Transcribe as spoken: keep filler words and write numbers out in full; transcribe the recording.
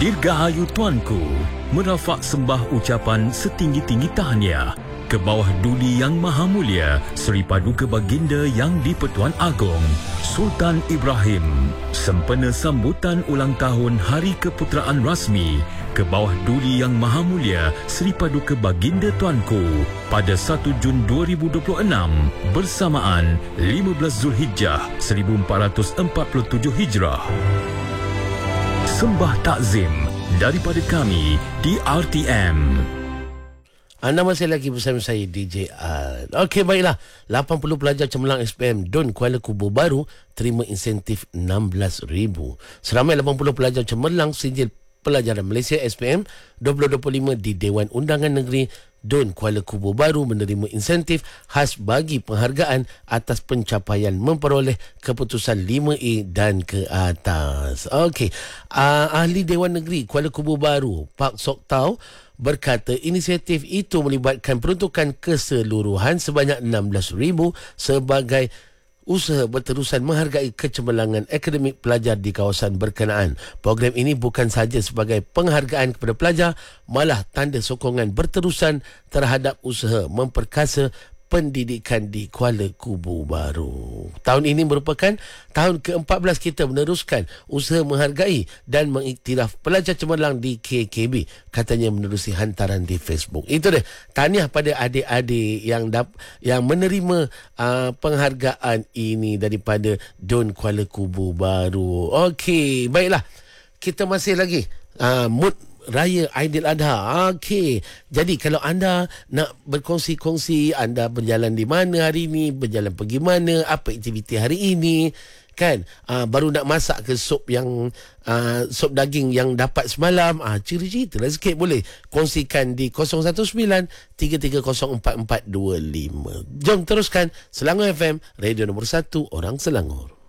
Dirgahayu Tuanku, merafak sembah ucapan setinggi-tinggi tahniah ke bawah Duli Yang Maha Mulia Seri Paduka Baginda Yang di-Pertuan Agong Sultan Ibrahim, sempena sambutan ulang tahun Hari Keputeraan Rasmi ke bawah Duli Yang Maha Mulia Seri Paduka Baginda Tuanku pada satu Jun dua ribu dua puluh enam bersamaan lima belas Zulhijjah seribu empat ratus empat puluh tujuh Hijrah. Sembah takzim daripada kami di R T M. Anda masih lagi bersama saya D J Al. Okey, baiklah. lapan puluh pelajar cemerlang S P M D U N Kuala Kubu Baru terima insentif enam belas ribu. Seramai lapan puluh pelajar cemerlang sijil pelajaran Malaysia S P M dua ribu dua puluh lima di Dewan Undangan Negeri D U N Kuala Kubu Baru menerima insentif khas bagi penghargaan atas pencapaian memperoleh keputusan lima A dan ke atas. Okey, uh, ahli Dewan Negeri Kuala Kubu Baru Pak Sok Tau berkata inisiatif itu melibatkan peruntukan keseluruhan sebanyak enam belas ribu sebagai usaha berterusan menghargai kecemerlangan akademik pelajar di kawasan berkenaan. Program ini bukan sahaja sebagai penghargaan kepada pelajar, malah tanda sokongan berterusan terhadap usaha memperkasa pendidikan di Kuala Kubu Baru. Tahun ini merupakan tahun ke empat belas kita meneruskan usaha menghargai dan mengiktiraf pelajar cemerlang di K K B, katanya menerusi hantaran di Facebook. Itu dia, tahniah pada adik-adik yang dap, yang menerima uh, penghargaan ini daripada D U N Kuala Kubu Baru. Okey, baiklah. Kita masih lagi uh, mood Raya Aidiladha. Okey. Jadi kalau anda nak berkongsi-kongsi, anda berjalan di mana hari ini, berjalan pergi mana, apa aktiviti hari ini, kan? Uh, baru nak masak ke sup yang uh, sup daging yang dapat semalam, ah uh, cerita lah sikit, boleh kongsikan di kosong satu sembilan tiga tiga kosong empat empat dua lima. Jom teruskan Selangor F M, radio nombor satu orang Selangor.